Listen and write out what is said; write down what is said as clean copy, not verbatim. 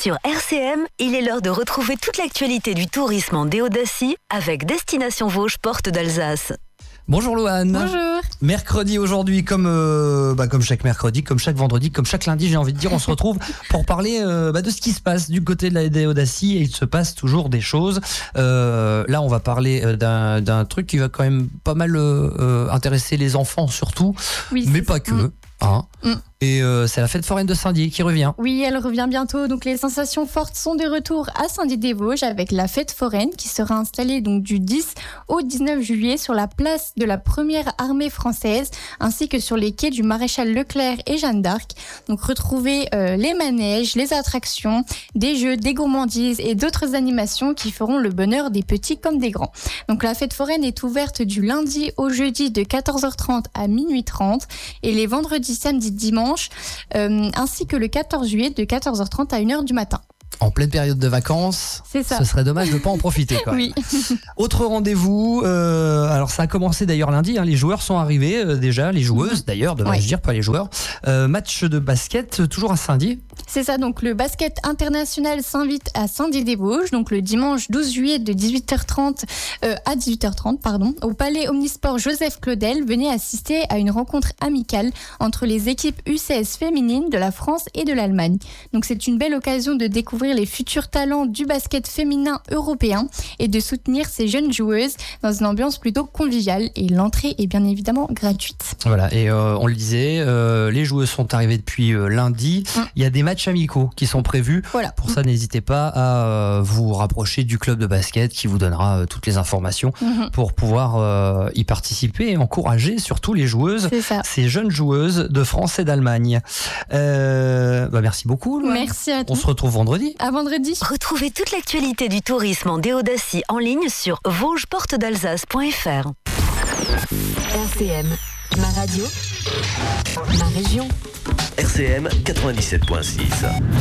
Sur RCM, il est l'heure de retrouver toute l'actualité du tourisme en Déodacie avec Destination Vosges, porte d'Alsace. Bonjour Louane. Bonjour. Mercredi aujourd'hui, comme chaque mercredi, comme chaque vendredi, comme chaque lundi, j'ai envie de dire, on se retrouve pour parler de ce qui se passe du côté de la Déodacie, et il se passe toujours des choses. Là, on va parler d'un truc qui va quand même pas mal intéresser les enfants surtout, Oui, mais pas que. Hein. Et c'est la fête foraine de Saint-Dié qui revient. Oui, elle revient bientôt. Donc les sensations fortes sont de retour à Saint-Dié-des-Vosges avec la fête foraine qui sera installée donc du 10 au 19 juillet sur la place de la première armée française ainsi que sur les quais du maréchal Leclerc et Jeanne d'Arc. Donc retrouvez les manèges, les attractions, des jeux, des gourmandises et d'autres animations qui feront le bonheur des petits comme des grands. Donc la fête foraine est ouverte du lundi au jeudi de 14h30 à minuit 30 et les vendredis, samedis, dimanches ainsi que le 14 juillet de 14h30 à 1h du matin. En pleine période de vacances, C'est ça. Ce serait dommage de ne pas en profiter. Quoi. Oui. Autre rendez-vous, alors ça a commencé d'ailleurs lundi, les joueurs sont arrivés déjà, les joueuses d'ailleurs, devrais-je dire, pas les joueurs. Match de basket, toujours à Saint-Dié. C'est ça, donc le basket international s'invite à Saint-Dié-des-Vosges, donc le dimanche 12 juillet de 18h30 à 18h30, au Palais Omnisport Joseph Claudel. Venez assister à une rencontre amicale entre les équipes UCS féminines de la France et de l'Allemagne. Donc c'est une belle occasion de découvrir les futurs talents du basket féminin européen et de soutenir ces jeunes joueuses dans une ambiance plutôt conviviale, et l'entrée est bien évidemment gratuite. Voilà, et on le disait, les joueuses sont arrivées depuis lundi. Il y a des matchs amicaux qui sont prévus. Voilà. Pour ça, n'hésitez pas à vous rapprocher du club de basket qui vous donnera toutes les informations pour pouvoir y participer et encourager surtout les joueuses, ces jeunes joueuses de France et d'Allemagne. Merci beaucoup, Louane. Merci à tous. On se retrouve vendredi. À vendredi. Retrouvez toute l'actualité du tourisme en Déodacie en ligne sur vosgesportedalsace.fr. RCM, ma radio, ma région. RCM 97.6.